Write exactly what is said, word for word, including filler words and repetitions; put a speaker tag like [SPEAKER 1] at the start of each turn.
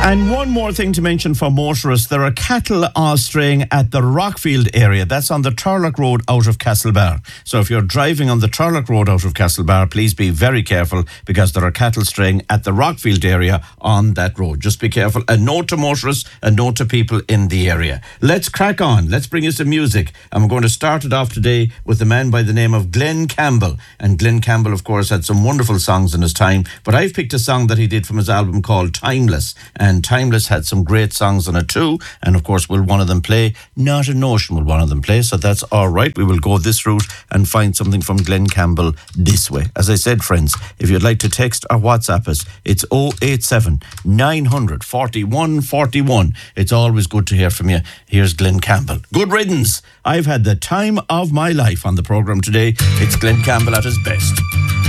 [SPEAKER 1] And one more thing to mention for motorists, there are cattle uh, straying at the Rockfield area. That's on the Turlock Road out of Castlebar. So if you're driving on the Turlock Road out of Castlebar, please be very careful because there are cattle straying at the Rockfield area on that road. Just be careful. A note to motorists, a note to people in the area. Let's crack on. Let's bring you some music. I'm going to start it off today with a man by the name of Glenn Campbell. And Glenn Campbell, of course, had some wonderful songs in his time. But I've picked a song that he did from his album called Timeless. And And Timeless had some great songs on it too. And of course, will one of them play? Not a Notion will one of them play. So that's all right. We will go this route and find something from Glenn Campbell this way. As I said, friends, if you'd like to text or WhatsApp us, it's oh eight seven, nine hundred, forty-one forty-one. It's always good to hear from you. Here's Glenn Campbell. Good riddance. I've had the time of my life on the programme today. It's Glenn Campbell at his best.